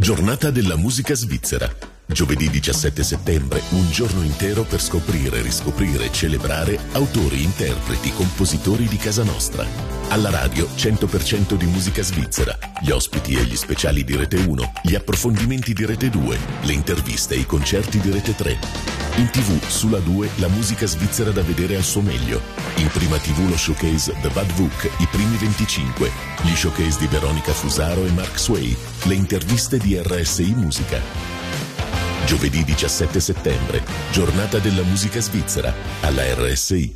Giornata della musica svizzera. Giovedì 17 settembre, un giorno intero per scoprire, riscoprire e celebrare autori, interpreti, compositori di casa nostra. Alla radio 100% di musica svizzera, gli ospiti e gli speciali di Rete 1, gli approfondimenti di Rete 2, le interviste e i concerti di Rete 3. In TV, sulla 2, la musica svizzera da vedere al suo meglio. In Prima TV lo showcase The Bad Book, i primi 25, gli showcase di Veronica Fusaro e Mark Sway, le interviste di RSI Musica. Giovedì 17 settembre, giornata della musica svizzera, alla RSI.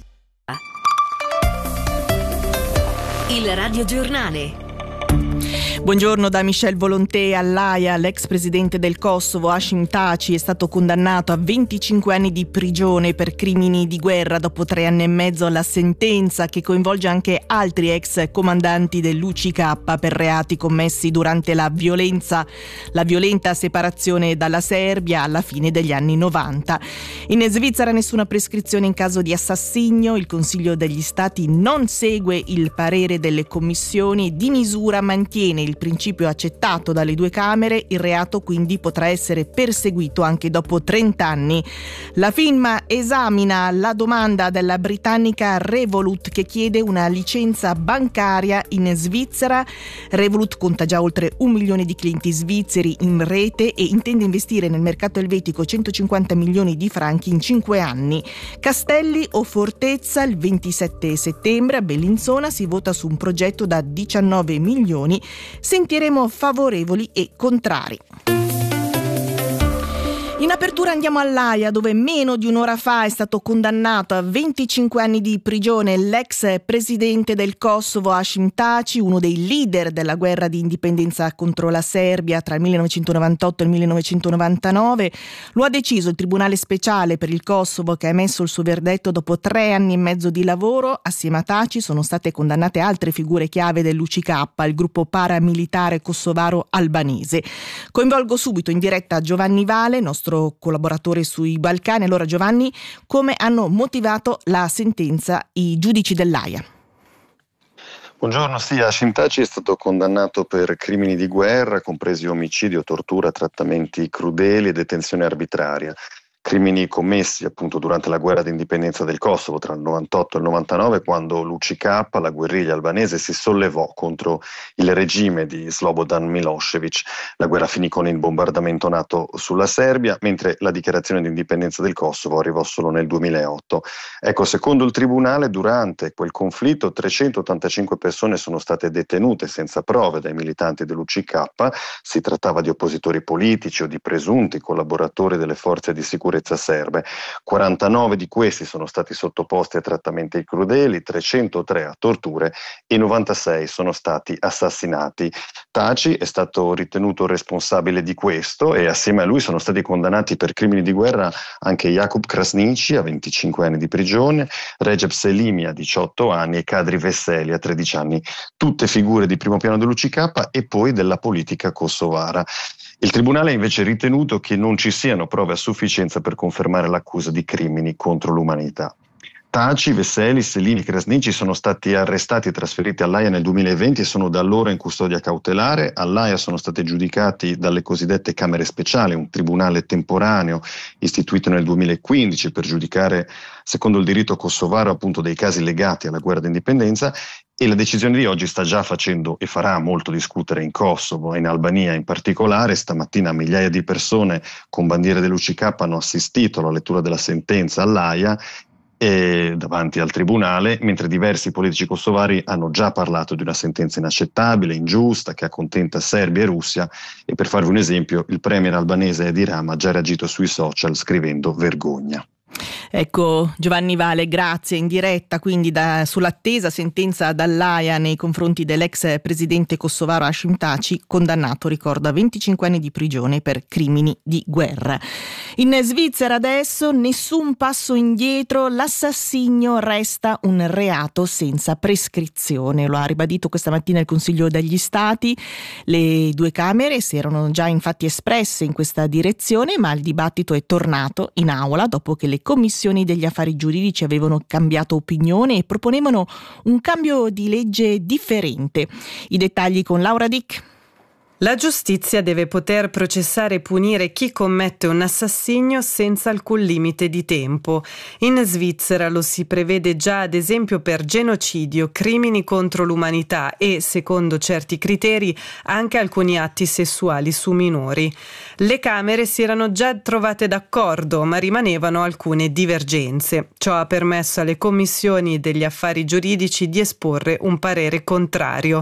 Il radiogiornale. Buongiorno da Michel Volonté. All'Aia, l'ex presidente del Kosovo Hashim Thaçi è stato condannato a 25 anni di prigione per crimini di guerra dopo 3 anni e mezzo. La sentenza, che coinvolge anche altri ex comandanti dell'UCK per reati commessi durante la violenta separazione dalla Serbia alla fine degli anni 90. In Svizzera nessuna prescrizione in caso di assassinio. Il Consiglio degli Stati non segue il parere delle commissioni di misura, mantiene il principio accettato dalle 2 Camere, il reato quindi potrà essere perseguito anche dopo 30 anni. La FINMA esamina la domanda della britannica Revolut che chiede una licenza bancaria in Svizzera. Revolut conta già oltre 1 milione di clienti svizzeri in rete e intende investire nel mercato elvetico 150 milioni di franchi in 5 anni. Castelli o Fortezza, il 27 settembre a Bellinzona si vota su un progetto da 19 milioni. Sentiremo favorevoli e contrari. In apertura andiamo all'Aia, dove meno di un'ora fa è stato condannato a 25 anni di prigione l'ex presidente del Kosovo Hashim Thaçi, uno dei leader della guerra di indipendenza contro la Serbia tra il 1998 e il 1999. Lo ha deciso il Tribunale Speciale per il Kosovo, che ha emesso il suo verdetto dopo 3 anni e mezzo di lavoro. Assieme a Thaçi sono state condannate altre figure chiave dell'UCK, il gruppo paramilitare kosovaro albanese. Coinvolgo subito in diretta Giovanni Vale, nostro collaboratore sui Balcani. Allora Giovanni, come hanno motivato la sentenza i giudici dell'Aia? Buongiorno, sì, Hashim Thaçi è stato condannato per crimini di guerra, compresi omicidio, tortura, trattamenti crudeli e detenzione arbitraria. Crimini commessi appunto durante la guerra di indipendenza del Kosovo tra il 98 e il 99, quando l'UCK, la guerriglia albanese, si sollevò contro il regime di Slobodan Milošević. La guerra finì con il bombardamento NATO sulla Serbia, mentre la dichiarazione di indipendenza del Kosovo arrivò solo nel 2008. Ecco, secondo il tribunale, durante quel conflitto 385 persone sono state detenute senza prove dai militanti dell'UCK. Si trattava di oppositori politici o di presunti collaboratori delle forze di sicurezza serbe. 49 di questi sono stati sottoposti a trattamenti crudeli, 303 a torture e 96 sono stati assassinati. Thaçi è stato ritenuto responsabile di questo e assieme a lui sono stati condannati per crimini di guerra anche Jakub Krasniqi a 25 anni di prigione, Recep Selimi a 18 anni e Kadri Veseli a 13 anni, tutte figure di primo piano dell'UCK e poi della politica kosovara. Il tribunale ha invece ritenuto che non ci siano prove a sufficienza per confermare l'accusa di crimini contro l'umanità. Thaçi, Veseli, Selimi e Krasniqi sono stati arrestati e trasferiti all'Aia nel 2020 e sono da allora in custodia cautelare. All'Aia sono stati giudicati dalle cosiddette Camere Speciali, un tribunale temporaneo istituito nel 2015 per giudicare, secondo il diritto kosovaro, appunto dei casi legati alla guerra d'indipendenza. E la decisione di oggi sta già facendo e farà molto discutere in Kosovo e in Albania in particolare. Stamattina migliaia di persone con bandiere dell'UCK hanno assistito alla lettura della sentenza all'Aia e davanti al tribunale, mentre diversi politici kosovari hanno già parlato di una sentenza inaccettabile, ingiusta, che accontenta Serbia e Russia. E per farvi un esempio, il premier albanese Edi Rama ha già reagito sui social scrivendo vergogna. Ecco Giovanni Vale, grazie. In diretta quindi sull'attesa sentenza dall'Aia nei confronti dell'ex presidente kosovaro Hashim Thaçi, condannato, ricordo, a 25 anni di prigione per crimini di guerra. In Svizzera adesso nessun passo indietro, l'assassinio resta un reato senza prescrizione, lo ha ribadito questa mattina il Consiglio degli Stati. Le 2 Camere si erano già infatti espresse in questa direzione, ma il dibattito è tornato in aula dopo che le commissioni degli affari giuridici avevano cambiato opinione e proponevano un cambio di legge differente. I dettagli con Laura Dick. La giustizia deve poter processare e punire chi commette un assassinio senza alcun limite di tempo. In Svizzera lo si prevede già ad esempio per genocidio, crimini contro l'umanità e, secondo certi criteri, anche alcuni atti sessuali su minori. Le Camere si erano già trovate d'accordo, ma rimanevano alcune divergenze. Ciò ha permesso alle commissioni degli affari giuridici di esporre un parere contrario.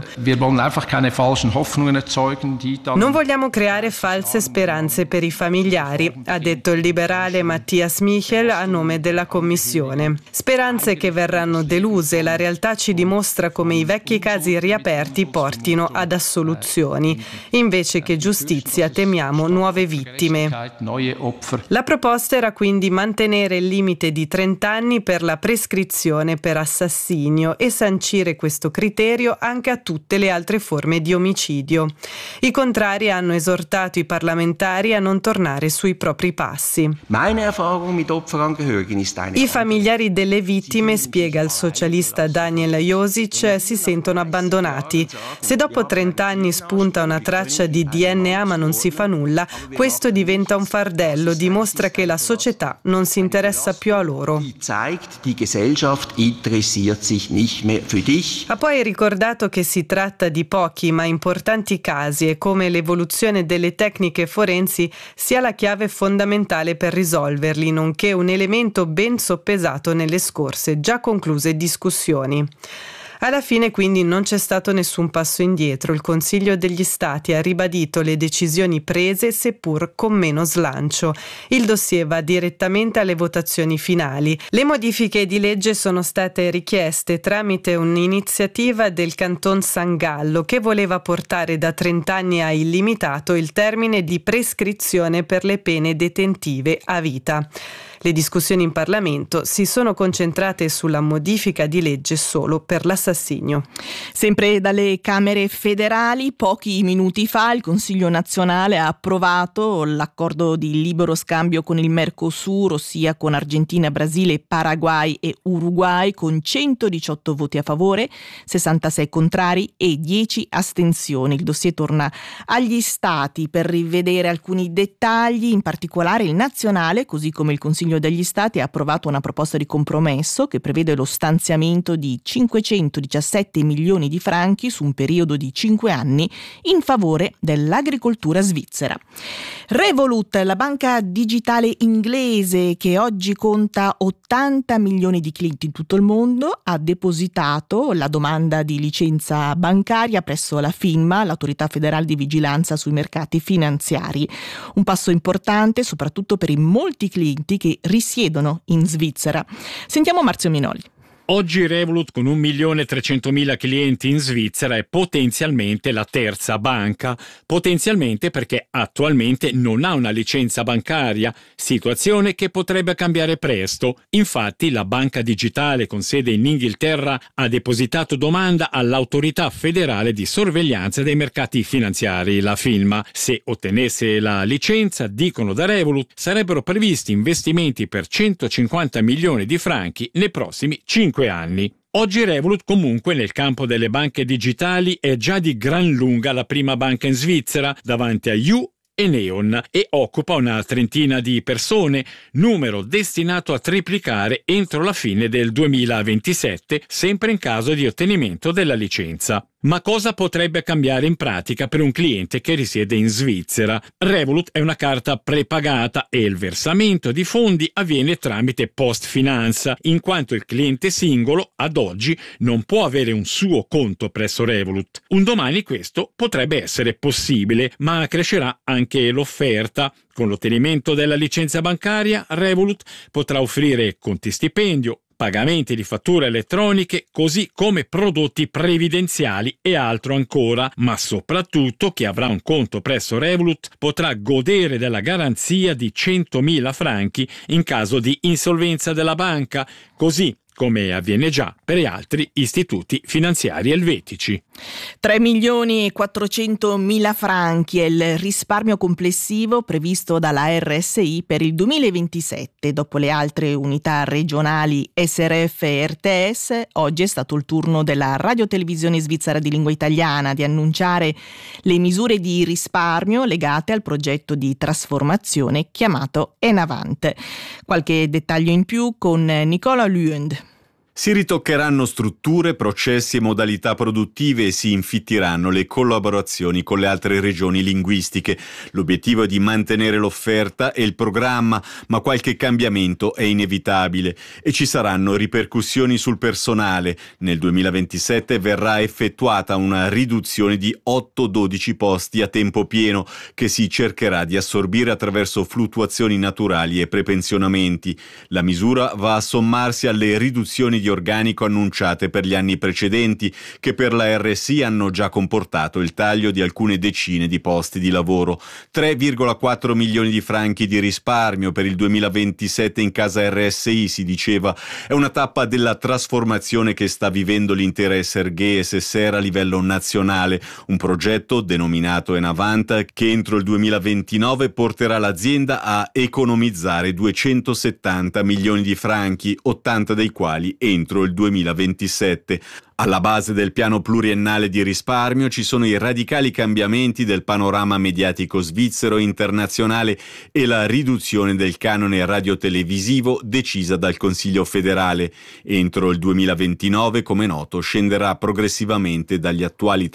Non vogliamo creare false speranze per i familiari, ha detto il liberale Matthias Michel a nome della Commissione. Speranze che verranno deluse. La realtà ci dimostra come i vecchi casi riaperti portino ad assoluzioni. Invece che giustizia temiamo nuove vittime. La proposta era quindi mantenere il limite di 30 anni per la prescrizione per assassinio e sancire questo criterio anche a tutte le altre forme di omicidio. I contrari hanno esortato i parlamentari a non tornare sui propri passi. I familiari delle vittime, spiega il socialista Daniel Josic, si sentono abbandonati. Se dopo 30 anni spunta una traccia di DNA ma non si fa nulla, questo diventa un fardello, dimostra che la società non si interessa più a loro. Ha poi ricordato che si tratta di pochi ma importanti casi e come l'evoluzione delle tecniche forensi sia la chiave fondamentale per risolverli, nonché un elemento ben soppesato nelle scorse già concluse discussioni. Alla fine quindi non c'è stato nessun passo indietro. Il Consiglio degli Stati ha ribadito le decisioni prese, seppur con meno slancio. Il dossier va direttamente alle votazioni finali. Le modifiche di legge sono state richieste tramite un'iniziativa del Canton San Gallo che voleva portare da 30 anni a illimitato il termine di prescrizione per le pene detentive a vita. Le discussioni in Parlamento si sono concentrate sulla modifica di legge solo per l'assassinio. Sempre dalle Camere federali, pochi minuti fa il Consiglio nazionale ha approvato l'accordo di libero scambio con il Mercosur, ossia con Argentina, Brasile, Paraguay e Uruguay, con 118 voti a favore, 66 contrari e 10 astensioni. Il dossier torna agli Stati per rivedere alcuni dettagli, in particolare il nazionale, così come il Consiglio degli Stati ha approvato una proposta di compromesso che prevede lo stanziamento di 517 milioni di franchi su un periodo di 5 anni in favore dell'agricoltura svizzera. Revolut, la banca digitale inglese che oggi conta 80 milioni di clienti in tutto il mondo, ha depositato la domanda di licenza bancaria presso la FINMA, l'autorità federale di vigilanza sui mercati finanziari. Un passo importante soprattutto per i molti clienti che risiedono in Svizzera. Sentiamo Marzio Minoli. Oggi Revolut con 1.300.000 clienti in Svizzera è potenzialmente la terza banca, potenzialmente perché attualmente non ha una licenza bancaria, situazione che potrebbe cambiare presto. Infatti la banca digitale con sede in Inghilterra ha depositato domanda all'autorità federale di sorveglianza dei mercati finanziari, la FINMA. Se ottenesse la licenza, dicono da Revolut, sarebbero previsti investimenti per 150 milioni di franchi nei prossimi 5 anni. Oggi Revolut comunque nel campo delle banche digitali è già di gran lunga la prima banca in Svizzera davanti a You e Neon e occupa una trentina di persone, numero destinato a triplicare entro la fine del 2027, sempre in caso di ottenimento della licenza. Ma cosa potrebbe cambiare in pratica per un cliente che risiede in Svizzera? Revolut è una carta prepagata e il versamento di fondi avviene tramite Post Finanza, in quanto il cliente singolo, ad oggi, non può avere un suo conto presso Revolut. Un domani questo potrebbe essere possibile, ma crescerà anche l'offerta. Con l'ottenimento della licenza bancaria, Revolut potrà offrire conti stipendio, pagamenti di fatture elettroniche, così come prodotti previdenziali e altro ancora, ma soprattutto chi avrà un conto presso Revolut potrà godere della garanzia di 100.000 franchi in caso di insolvenza della banca, così come avviene già per altri istituti finanziari elvetici. 3.400.000 franchi è il risparmio complessivo previsto dalla RSI per il 2027. Dopo le altre unità regionali SRF e RTS, oggi è stato il turno della radiotelevisione svizzera di lingua italiana di annunciare le misure di risparmio legate al progetto di trasformazione chiamato Enavant. Qualche dettaglio in più con Nicola Lüend. Si ritoccheranno strutture, processi e modalità produttive e si infittiranno le collaborazioni con le altre regioni linguistiche. L'obiettivo è di mantenere l'offerta e il programma, ma qualche cambiamento è inevitabile e ci saranno ripercussioni sul personale. Nel 2027 verrà effettuata una riduzione di 8-12 posti a tempo pieno che si cercherà di assorbire attraverso fluttuazioni naturali e prepensionamenti. La misura va a sommarsi alle riduzioni di organico annunciate per gli anni precedenti, che per la RSI hanno già comportato il taglio di alcune decine di posti di lavoro. 3,4 milioni di franchi di risparmio per il 2027 in casa RSI, si diceva. È una tappa della trasformazione che sta vivendo l'intera SRG e SSR a livello nazionale, un progetto denominato Enavant che entro il 2029 porterà l'azienda a economizzare 270 milioni di franchi, 80 dei quali entro il 2027. Alla base del piano pluriennale di risparmio ci sono i radicali cambiamenti del panorama mediatico svizzero e internazionale e la riduzione del canone radiotelevisivo decisa dal Consiglio federale. Entro il 2029, come noto, scenderà progressivamente dagli attuali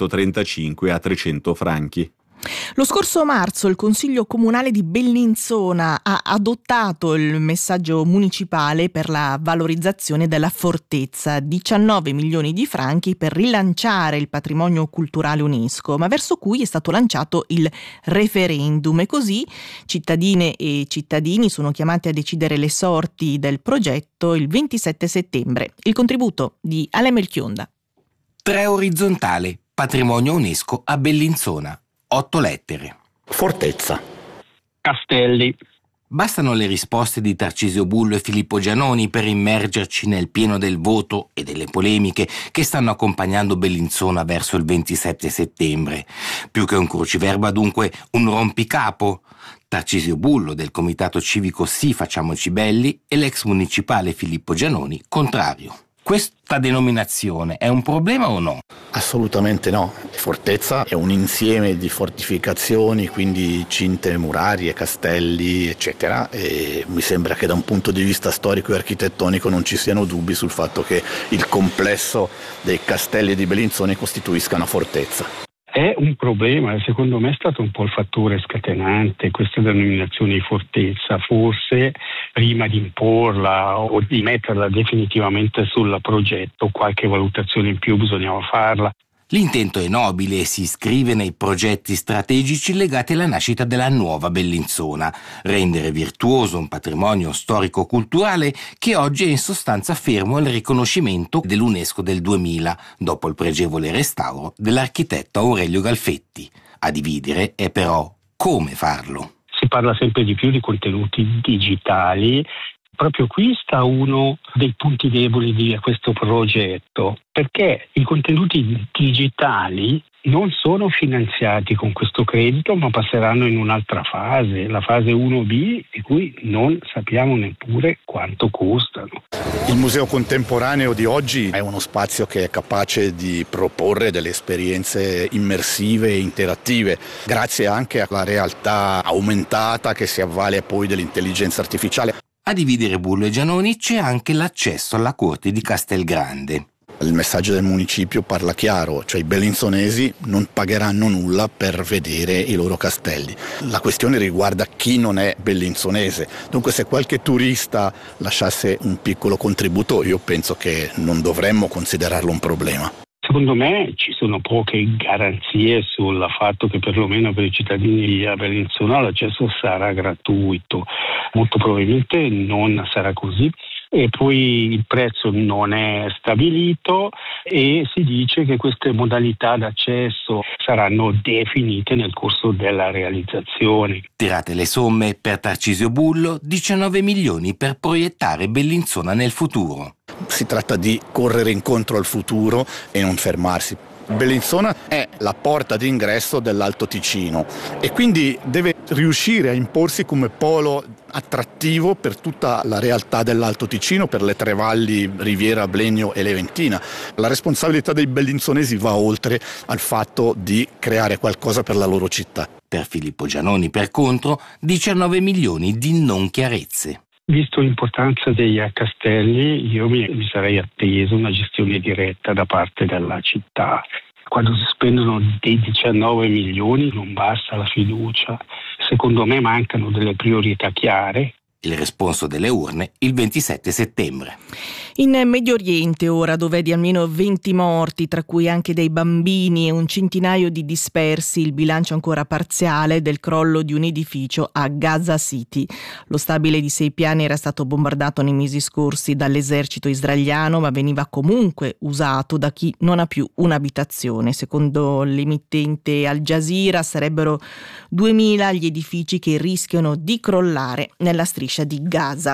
335 a 300 franchi. Lo scorso marzo il Consiglio Comunale di Bellinzona ha adottato il messaggio municipale per la valorizzazione della fortezza, 19 milioni di franchi per rilanciare il patrimonio culturale UNESCO, ma verso cui è stato lanciato il referendum e così cittadine e cittadini sono chiamati a decidere le sorti del progetto il 27 settembre. Il contributo di Ale Melchionda. 3 orizzontale, patrimonio UNESCO a Bellinzona. 8 lettere. Fortezza. Castelli. Bastano le risposte di Tarcisio Bullo e Filippo Gianoni per immergerci nel pieno del voto e delle polemiche che stanno accompagnando Bellinzona verso il 27 settembre. Più che un cruciverba, dunque, un rompicapo. Tarcisio Bullo del Comitato Civico Sì Facciamoci Belli e l'ex municipale Filippo Gianoni contrario. Questa denominazione è un problema o no? Assolutamente no. Fortezza è un insieme di fortificazioni, quindi cinte murarie, castelli, eccetera, e mi sembra che da un punto di vista storico e architettonico non ci siano dubbi sul fatto che il complesso dei castelli di Bellinzona costituisca una fortezza. È un problema, secondo me è stato un po' il fattore scatenante questa denominazione di fortezza, forse prima di imporla o di metterla definitivamente sul progetto, qualche valutazione in più bisognava farla. L'intento è nobile e si iscrive nei progetti strategici legati alla nascita della nuova Bellinzona, rendere virtuoso un patrimonio storico-culturale che oggi è in sostanza fermo al riconoscimento dell'UNESCO del 2000, dopo il pregevole restauro dell'architetto Aurelio Galfetti. A dividere è però come farlo. Si parla sempre di più di contenuti digitali. Proprio qui sta uno dei punti deboli di questo progetto, perché i contenuti digitali non sono finanziati con questo credito, ma passeranno in un'altra fase, la fase 1B, di cui non sappiamo neppure quanto costano. Il Museo Contemporaneo di oggi è uno spazio che è capace di proporre delle esperienze immersive e interattive, grazie anche alla realtà aumentata che si avvale poi dell'intelligenza artificiale. A dividere Bullo e Gianoni c'è anche l'accesso alla corte di Castelgrande. Il messaggio del municipio parla chiaro, cioè i bellinzonesi non pagheranno nulla per vedere i loro castelli. La questione riguarda chi non è bellinzonese, dunque se qualche turista lasciasse un piccolo contributo io penso che non dovremmo considerarlo un problema. Secondo me ci sono poche garanzie sul fatto che perlomeno per i cittadini di Bellinzona l'accesso sarà gratuito. Molto probabilmente non sarà così, e poi il prezzo non è stabilito e si dice che queste modalità d'accesso saranno definite nel corso della realizzazione. Tirate le somme, per Tarcisio Bullo 19 milioni per proiettare Bellinzona nel futuro. Si tratta di correre incontro al futuro e non fermarsi. Bellinzona è la porta d'ingresso dell'Alto Ticino e quindi deve riuscire a imporsi come polo attrattivo per tutta la realtà dell'Alto Ticino, per le tre valli Riviera, Blegno e Leventina. La responsabilità dei bellinzonesi va oltre al fatto di creare qualcosa per la loro città. Per Filippo Giannoni, per contro, 19 milioni di non chiarezze. Visto l'importanza dei castelli, io mi sarei atteso una gestione diretta da parte della città. Quando si spendono dei 19 milioni non basta la fiducia. Secondo me mancano delle priorità chiare. Il responso delle urne il 27 settembre. In Medio Oriente ora, dove è di almeno 20 morti, tra cui anche dei bambini e un centinaio di dispersi, il bilancio ancora parziale del crollo di un edificio a Gaza City. Lo stabile di 6 piani era stato bombardato nei mesi scorsi dall'esercito israeliano, ma veniva comunque usato da chi non ha più un'abitazione. Secondo l'emittente Al Jazeera sarebbero 2000 gli edifici che rischiano di crollare nella striscia di Gaza.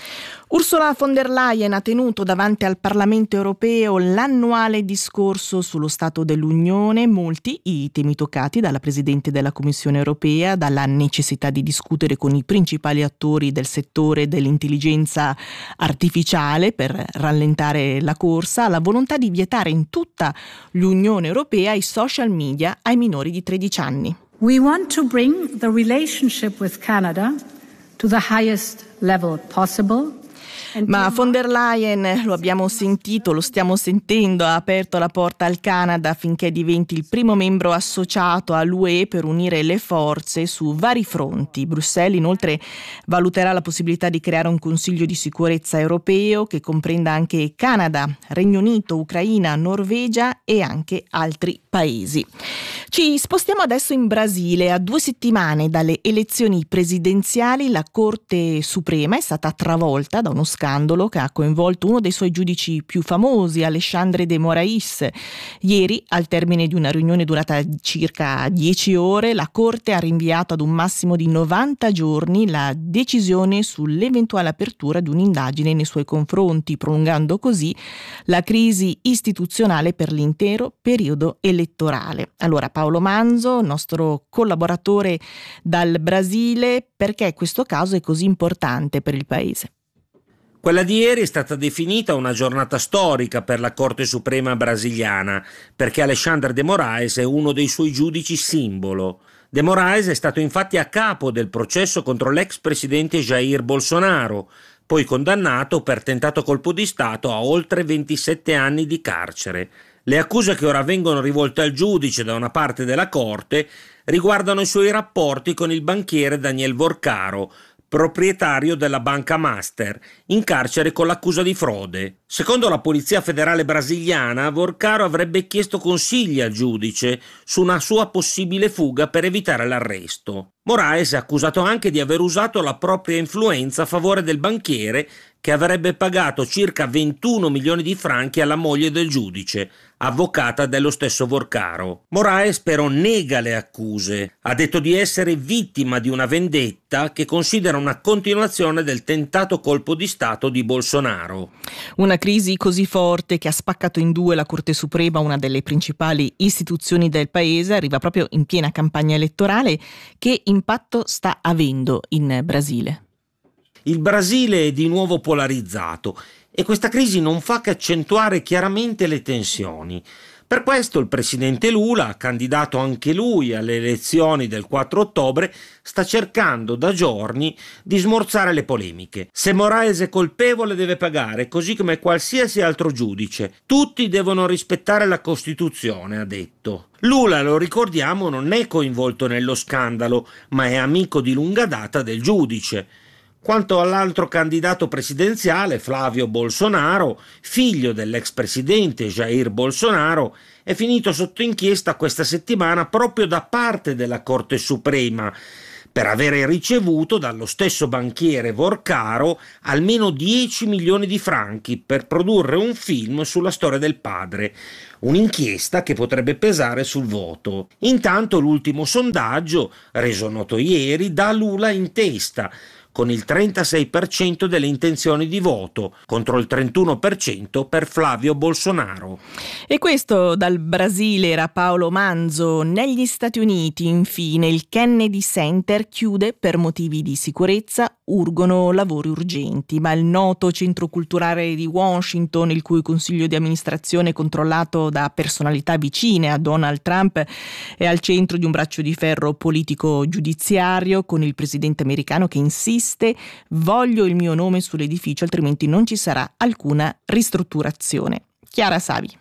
Ursula von der Leyen ha tenuto davanti al Parlamento europeo l'annuale discorso sullo Stato dell'Unione, molti i temi toccati dalla Presidente della Commissione europea, dalla necessità di discutere con i principali attori del settore dell'intelligenza artificiale per rallentare la corsa, alla volontà di vietare in tutta l'Unione europea i social media ai minori di 13 anni. We want to bring the relationship with Canada to the highest level possible. Ma von der Leyen, lo abbiamo sentito, lo stiamo sentendo, ha aperto la porta al Canada affinché diventi il primo membro associato all'UE per unire le forze su vari fronti. Bruxelles inoltre valuterà la possibilità di creare un Consiglio di sicurezza europeo che comprenda anche Canada, Regno Unito, Ucraina, Norvegia e anche altri paesi. Ci spostiamo adesso in Brasile. A 2 settimane dalle elezioni presidenziali la Corte Suprema è stata travolta da uno scandalo che ha coinvolto uno dei suoi giudici più famosi, Alexandre de Moraes. Ieri, al termine di una riunione durata circa 10 ore, la Corte ha rinviato ad un massimo di 90 giorni la decisione sull'eventuale apertura di un'indagine nei suoi confronti, prolungando così la crisi istituzionale per l'intero periodo elettorale. Allora, Paolo Manzo, nostro collaboratore dal Brasile, perché questo caso è così importante per il paese? Quella di ieri è stata definita una giornata storica per la Corte Suprema brasiliana, perché Alexandre de Moraes è uno dei suoi giudici simbolo. De Moraes è stato infatti a capo del processo contro l'ex presidente Jair Bolsonaro, poi condannato per tentato colpo di Stato a oltre 27 anni di carcere. Le accuse che ora vengono rivolte al giudice da una parte della Corte riguardano i suoi rapporti con il banchiere Daniel Vorcaro, proprietario della Banca Master, in carcere con l'accusa di frode. Secondo la Polizia Federale brasiliana, Vorcaro avrebbe chiesto consigli al giudice su una sua possibile fuga per evitare l'arresto. Moraes è accusato anche di aver usato la propria influenza a favore del banchiere, che avrebbe pagato circa 21 milioni di franchi alla moglie del giudice, avvocata dello stesso Vorcaro. Moraes però nega le accuse. Ha detto di essere vittima di una vendetta che considera una continuazione del tentato colpo di Stato di Bolsonaro. Una crisi così forte che ha spaccato in due la Corte Suprema, una delle principali istituzioni del paese, arriva proprio in piena campagna elettorale. Che impatto sta avendo in Brasile? Il Brasile è di nuovo polarizzato e questa crisi non fa che accentuare chiaramente le tensioni. Per questo il presidente Lula, candidato anche lui alle elezioni del 4 ottobre, sta cercando da giorni di smorzare le polemiche. Se Moraes è colpevole deve pagare, così come qualsiasi altro giudice. Tutti devono rispettare la Costituzione, ha detto. Lula, lo ricordiamo, non è coinvolto nello scandalo, ma è amico di lunga data del giudice. Quanto all'altro candidato presidenziale, Flavio Bolsonaro, figlio dell'ex presidente Jair Bolsonaro, è finito sotto inchiesta questa settimana proprio da parte della Corte Suprema, per avere ricevuto dallo stesso banchiere Vorcaro almeno 10 milioni di franchi per produrre un film sulla storia del padre, un'inchiesta che potrebbe pesare sul voto. Intanto l'ultimo sondaggio, reso noto ieri, dà Lula in testa, con il 36% delle intenzioni di voto, contro il 31% per Flavio Bolsonaro. E questo dal Brasile era Paolo Manzo. Negli Stati Uniti, infine, il Kennedy Center chiude per motivi di sicurezza, urgono lavori urgenti, ma il noto centro culturale di Washington, il cui consiglio di amministrazione è controllato da personalità vicine a Donald Trump, è al centro di un braccio di ferro politico-giudiziario, con il presidente americano che insiste: voglio il mio nome sull'edificio, altrimenti non ci sarà alcuna ristrutturazione. Chiara Savi.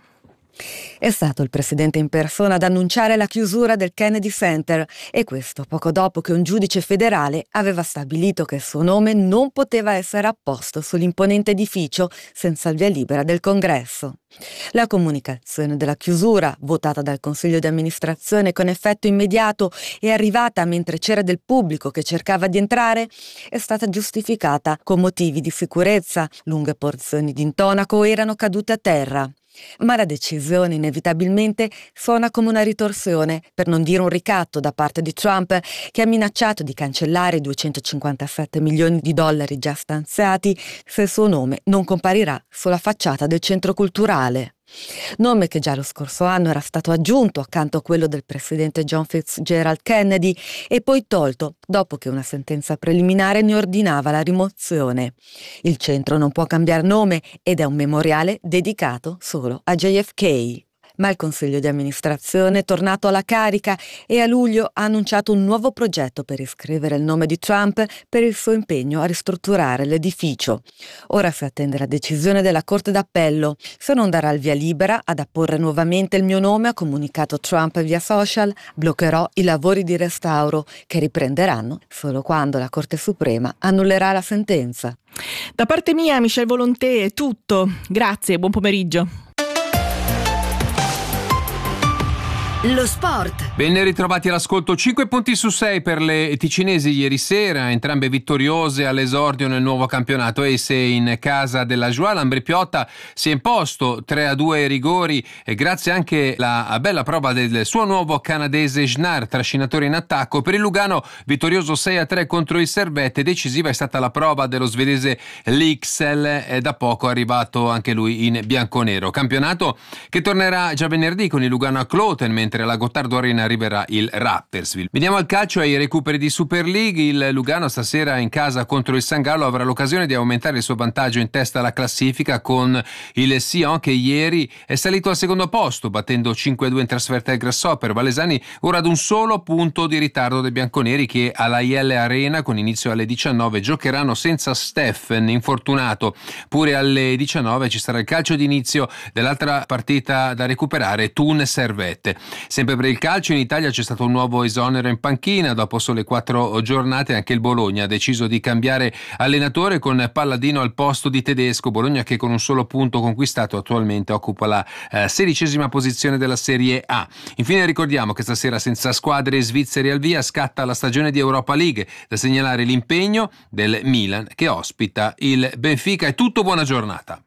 È stato il presidente in persona ad annunciare la chiusura del Kennedy Center, e questo poco dopo che un giudice federale aveva stabilito che il suo nome non poteva essere apposto sull'imponente edificio senza il via libera del Congresso. La comunicazione della chiusura, votata dal Consiglio di amministrazione con effetto immediato e arrivata mentre c'era del pubblico che cercava di entrare, è stata giustificata con motivi di sicurezza. Lunghe porzioni di intonaco erano cadute a terra. Ma la decisione inevitabilmente suona come una ritorsione, per non dire un ricatto da parte di Trump, che ha minacciato di cancellare i 257 milioni di dollari già stanziati se il suo nome non comparirà sulla facciata del centro culturale. Nome che già lo scorso anno era stato aggiunto accanto a quello del presidente John Fitzgerald Kennedy e poi tolto dopo che una sentenza preliminare ne ordinava la rimozione. Il centro non può cambiare nome ed è un memoriale dedicato solo a JFK. Ma il Consiglio di amministrazione è tornato alla carica e a luglio ha annunciato un nuovo progetto per iscrivere il nome di Trump per il suo impegno a ristrutturare l'edificio. Ora si attende la decisione della Corte d'Appello. Se non darà il via libera ad apporre nuovamente il mio nome, ha comunicato Trump via social, bloccherò i lavori di restauro che riprenderanno solo quando la Corte Suprema annullerà la sentenza. Da parte mia, Michel Volonté, è tutto. Grazie, buon pomeriggio. Lo sport. Ben ritrovati all'ascolto. 5 punti su 6 per le ticinesi ieri sera, entrambe vittoriose all'esordio nel nuovo campionato. Esse in casa della Joie, l'Ambri Piotta si è imposto 3-2 ai rigori e grazie anche alla bella prova del suo nuovo canadese Jnár, trascinatore in attacco. Per il Lugano vittorioso 6-3 contro il Servette. Decisiva è stata la prova dello svedese Lycksell, da poco arrivato anche lui in bianconero. Campionato che tornerà già venerdì con il Lugano a Kloten, mentre alla Gottardo Arena arriverà il Rapperswil. Veniamo al calcio, ai recuperi di Super League. Il Lugano stasera in casa contro il San Gallo avrà l'occasione di aumentare il suo vantaggio in testa alla classifica con il Sion, che ieri è salito al secondo posto battendo 5-2 in trasferta al Grasshopper. Valesani ora ad un solo punto di ritardo dei bianconeri, che alla IL Arena con inizio alle 19 giocheranno senza Steffen infortunato. Pure alle 19 ci sarà il calcio d'inizio dell'altra partita da recuperare, Thun Servette. Sempre per il calcio in Italia c'è stato un nuovo esonero in panchina. Dopo sole 4 giornate anche il Bologna ha deciso di cambiare allenatore con Palladino al posto di Tedesco. Bologna che con un solo punto conquistato attualmente occupa la 16ª posizione della Serie A. Infine ricordiamo che stasera senza squadre svizzere al via scatta la stagione di Europa League. Da segnalare l'impegno del Milan che ospita il Benfica. È tutto, buona giornata.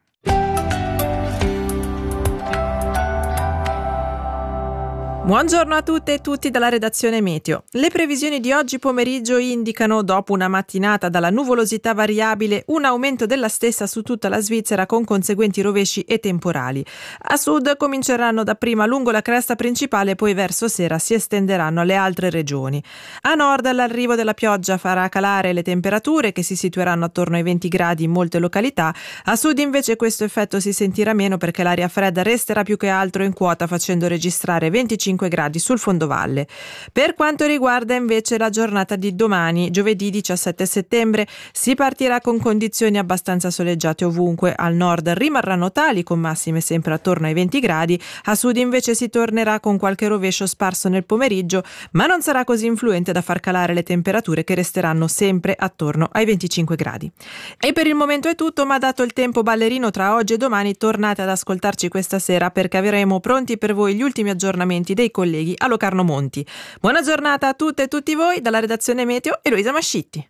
Buongiorno a tutte e tutti dalla redazione Meteo. Le previsioni di oggi pomeriggio indicano, dopo una mattinata dalla nuvolosità variabile, un aumento della stessa su tutta la Svizzera con conseguenti rovesci e temporali. A sud cominceranno dapprima lungo la cresta principale, poi verso sera si estenderanno alle altre regioni. A nord l'arrivo della pioggia farà calare le temperature, che si situeranno attorno ai 20 gradi in molte località. A sud invece questo effetto si sentirà meno, perché l'aria fredda resterà più che altro in quota, facendo registrare 25 gradi sul fondovalle. Per quanto riguarda invece la giornata di domani, giovedì 17 settembre, si partirà con condizioni abbastanza soleggiate ovunque. Al nord rimarranno tali, con massime sempre attorno ai 20 gradi, a sud invece si tornerà con qualche rovescio sparso nel pomeriggio, ma non sarà così influente da far calare le temperature, che resteranno sempre attorno ai 25 gradi. E per il momento è tutto, ma dato il tempo ballerino tra oggi e domani, tornate ad ascoltarci questa sera, perché avremo pronti per voi gli ultimi aggiornamenti dei colleghi a Locarno Monti. Buona giornata a tutte e tutti voi dalla redazione Meteo, Eloisa Mascitti.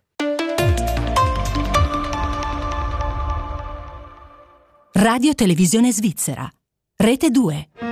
Radio Televisione Svizzera, Rete 2.